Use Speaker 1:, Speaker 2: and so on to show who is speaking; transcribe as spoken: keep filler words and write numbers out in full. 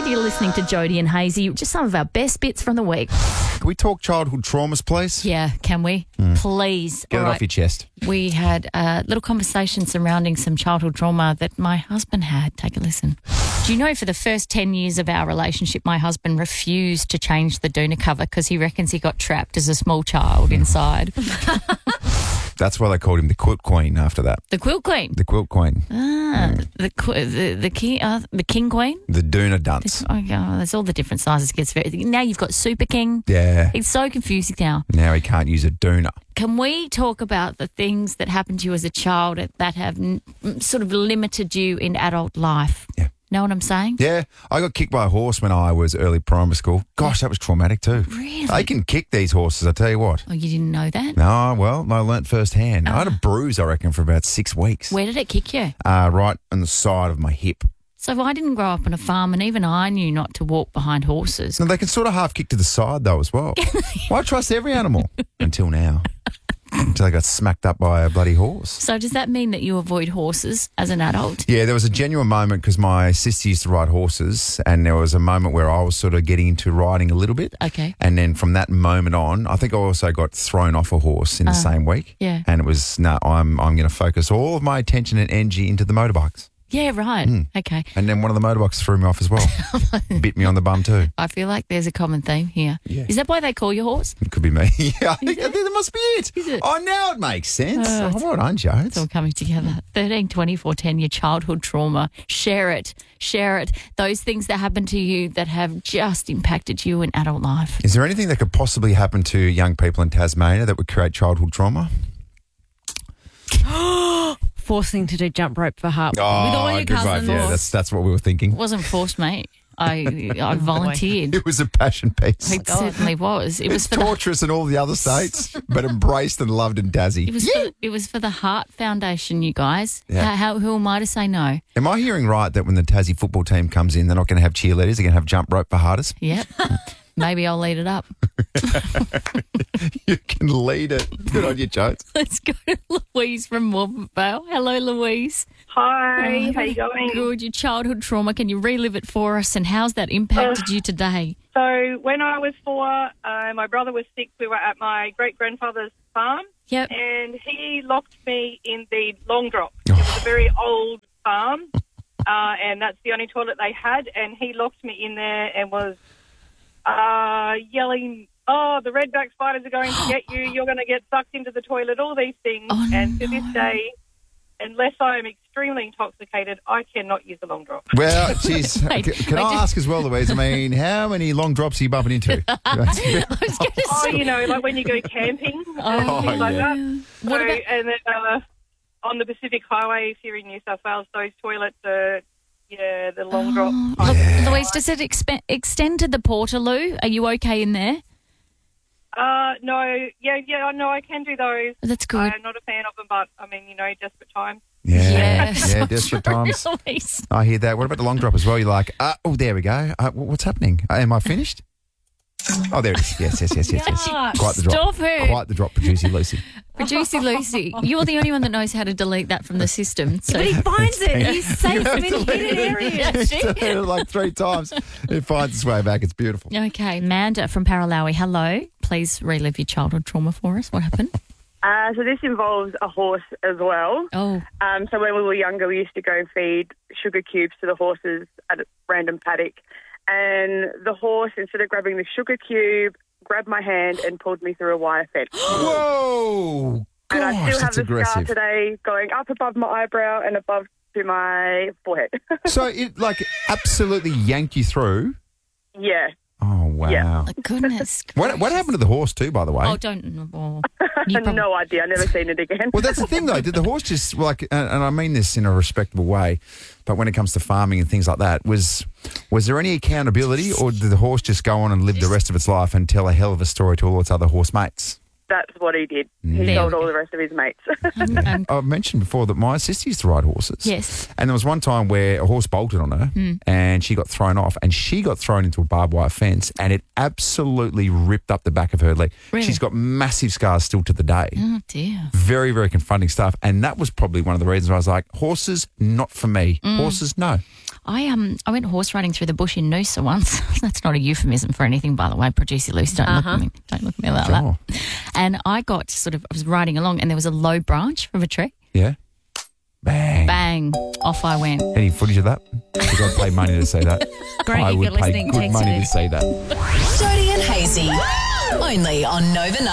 Speaker 1: You're listening to Jody and Hazy, just some of our best bits from the week.
Speaker 2: Can we talk childhood traumas, please?
Speaker 1: Yeah, can we? Mm. Please.
Speaker 2: Get
Speaker 1: All
Speaker 2: it
Speaker 1: right.
Speaker 2: off your chest.
Speaker 1: We had a little conversation surrounding some childhood trauma that my husband had. Take a listen. Do you know for the first ten years of our relationship, my husband refused to change the doona cover because he reckons he got trapped as a small child inside.
Speaker 2: That's why they called him the quilt queen after that.
Speaker 1: The quilt queen?
Speaker 2: The quilt queen.
Speaker 1: Ah, mm. the, the, the, king, uh, the king queen?
Speaker 2: The doona dunce.
Speaker 1: Oh, God, there's all the different sizes. It gets very, now you've got super king.
Speaker 2: Yeah.
Speaker 1: It's so confusing now.
Speaker 2: Now he can't use a doona.
Speaker 1: Can we talk about the things that happened to you as a child that have n- sort of limited you in adult life?
Speaker 2: Yeah.
Speaker 1: Know what I'm saying?
Speaker 2: Yeah. I got kicked by a horse when I was early primary school. Gosh, that was traumatic too.
Speaker 1: Really?
Speaker 2: They can kick these horses, I tell you what.
Speaker 1: Oh, you didn't know that?
Speaker 2: No, well, I learnt firsthand.
Speaker 1: Uh,
Speaker 2: I had a bruise, I reckon, for about six weeks.
Speaker 1: Where did it kick you?
Speaker 2: Uh, right on the side of my hip.
Speaker 1: So I didn't grow up on a farm, and even I knew not to walk behind horses.
Speaker 2: No, they can sort of half kick to the side, though, as well. Well, I trust every animal until now. Until I got smacked up by a bloody horse.
Speaker 1: So does that mean that you avoid horses as an adult?
Speaker 2: Yeah, there was a genuine moment because my sister used to ride horses, and there was a moment where I was sort of getting into riding a little bit.
Speaker 1: Okay.
Speaker 2: And then from that moment on, I think I also got thrown off a horse in the uh, same week.
Speaker 1: Yeah.
Speaker 2: And it was, no, I'm, I'm going to focus all of my attention and energy into the motorbikes.
Speaker 1: Yeah, right. Mm. Okay.
Speaker 2: And then one of the motorbikes threw me off as well. Bit me on the bum too.
Speaker 1: I feel like there's a common theme here.
Speaker 2: Yeah.
Speaker 1: Is that why they call you horse?
Speaker 2: It could be me. Yeah, I think, I think that must be it.
Speaker 1: Is it?
Speaker 2: Oh, now it makes sense.
Speaker 1: Uh,
Speaker 2: oh, well done, Joe.
Speaker 1: It's all coming together. thirteen twenty-four ten, your childhood trauma. Share it. Share it. Those things that happened to you that have just impacted you in adult life.
Speaker 2: Is there anything that could possibly happen to young people in Tasmania that would create childhood trauma?
Speaker 3: Forcing to do jump rope for harp
Speaker 2: oh,
Speaker 3: with all your
Speaker 2: good
Speaker 3: cousins.
Speaker 2: Right. Yeah, that's that's what we were thinking.
Speaker 1: It wasn't forced, mate. I I volunteered.
Speaker 2: It was a passion piece.
Speaker 1: It certainly was. It was
Speaker 2: it's
Speaker 1: for
Speaker 2: torturous
Speaker 1: the...
Speaker 2: in all the other states, but embraced and loved in Tassie.
Speaker 1: It was
Speaker 2: yeah.
Speaker 1: for, it was for the Heart Foundation, you guys.
Speaker 2: Yeah.
Speaker 1: How, how who am I to say no?
Speaker 2: Am I hearing right that when the Tassie football team comes in, they're not going to have cheerleaders? They're going to have jump rope for hearters?
Speaker 1: Yep. Maybe I'll lead it up.
Speaker 2: You can lead it. Good on you, Jones.
Speaker 1: Let's go to Louise from Walbert Vale. Hello, Louise.
Speaker 4: Hi,
Speaker 1: oh,
Speaker 4: how you going?
Speaker 1: Good. Your childhood trauma, can you relive it for us, and how's that impacted uh, you today?
Speaker 4: So when I was four, uh, my brother was sick. We were at my great-grandfather's farm.
Speaker 1: Yep.
Speaker 4: And he locked me in the long drop. It was a very old farm, uh, and that's the only toilet they had, and he locked me in there and was uh, yelling, oh, the redback spiders are going to get you, you're going to get sucked into the toilet, all these things.
Speaker 1: Oh,
Speaker 4: and
Speaker 1: no.
Speaker 4: to this day, unless I am extremely intoxicated, I cannot use a long drop.
Speaker 2: Well, geez,
Speaker 1: Wait,
Speaker 2: can, can
Speaker 1: wait,
Speaker 2: I
Speaker 1: just...
Speaker 2: ask as well, Louise, I mean, how many long drops are you bumping into?
Speaker 1: I was gonna
Speaker 4: oh,
Speaker 1: say...
Speaker 4: you know, like when you go camping and
Speaker 1: oh,
Speaker 4: things like
Speaker 2: yeah.
Speaker 4: that. So,
Speaker 1: what about...
Speaker 4: And then uh, on the Pacific Highway here in New South Wales, those toilets are... Yeah, the long drop.
Speaker 1: Oh,
Speaker 2: yeah.
Speaker 1: Louise, does it expe- extend to the Portaloo? Are you okay in there?
Speaker 4: Uh, no, yeah, yeah, no, I can do those.
Speaker 1: That's good.
Speaker 4: I'm not a fan of them, but, I mean, you know, desperate times.
Speaker 2: Yeah,
Speaker 1: yeah,
Speaker 2: yeah,
Speaker 1: so
Speaker 2: desperate
Speaker 1: true,
Speaker 2: times.
Speaker 1: Louise.
Speaker 2: I hear that. What about the long drop as well? You're like, uh, oh, there we go. Uh, what's happening? Uh, am I finished? Oh, there it is. Yes, yes, yes, yes, yes.
Speaker 1: Yeah.
Speaker 2: Quite the drop.
Speaker 1: Stop her.
Speaker 2: Quite the drop, Producer Lucy.
Speaker 1: Producer Lucy, you're the only one that knows how to delete that from the system. So.
Speaker 3: But he finds it. He saves them in hidden areas.
Speaker 2: It's done it like three times. It finds its way back. It's beautiful.
Speaker 1: Okay, Amanda from Paralawi, hello. Please relive your childhood trauma for us. What happened?
Speaker 5: Uh, so this involves a horse as well.
Speaker 1: Oh.
Speaker 5: Um, so when we were younger, we used to go feed sugar cubes to the horses at a random paddock. And the horse, instead of grabbing the sugar cube, grabbed my hand and pulled me through a wire fence.
Speaker 2: Whoa!
Speaker 5: And
Speaker 2: Gosh,
Speaker 5: I still have
Speaker 2: that's
Speaker 5: the
Speaker 2: aggressive.
Speaker 5: scar today going up above my eyebrow and above to my forehead.
Speaker 2: So it, like, absolutely yanked you through?
Speaker 5: Yeah.
Speaker 2: Oh, wow.
Speaker 5: Yeah.
Speaker 1: Oh, goodness.
Speaker 2: What, what happened to the horse too, by the way?
Speaker 1: Oh, don't. Oh, you probably-
Speaker 5: No idea. I've never seen it again.
Speaker 2: Well, that's the thing, though. Did the horse just, like, and, and I mean this in a respectable way, but when it comes to farming and things like that, was was there any accountability, or did the horse just go on and live the rest of its life and tell a hell of a story to all its other horse mates?
Speaker 5: That's what he did. He
Speaker 1: There
Speaker 5: told
Speaker 1: we
Speaker 5: all
Speaker 1: go.
Speaker 5: the rest of his mates.
Speaker 1: Um, um,
Speaker 2: I've mentioned before that my sister used to ride horses.
Speaker 1: Yes.
Speaker 2: And there was one time where a horse bolted on her
Speaker 1: Mm.
Speaker 2: and she got thrown off, and she got thrown into a barbed wire fence, and it absolutely ripped up the back of her leg.
Speaker 1: Really?
Speaker 2: She's got massive scars still to the day.
Speaker 1: oh, dear.
Speaker 2: Very, very confronting stuff. And that was probably one of the reasons why I was like, horses, not for me.
Speaker 1: Mm.
Speaker 2: Horses, no.
Speaker 1: I um I went horse riding through the bush in Noosa once. That's not a euphemism for anything, by the way. Producer Lucy, don't
Speaker 3: Uh-huh.
Speaker 1: look at me. Don't look at me like
Speaker 2: Sure.
Speaker 1: that. And I got sort of, I was riding along and there was a low branch from a tree.
Speaker 2: Yeah. Bang.
Speaker 1: Bang, off I went.
Speaker 2: Any footage of that? Because I'd pay money to see that.
Speaker 3: Great,
Speaker 2: I
Speaker 3: if
Speaker 2: would
Speaker 3: you're
Speaker 2: pay
Speaker 3: listening,
Speaker 2: good
Speaker 3: text
Speaker 2: money
Speaker 3: it in.
Speaker 2: to see that.
Speaker 6: Jody and Hazy. Only on Nova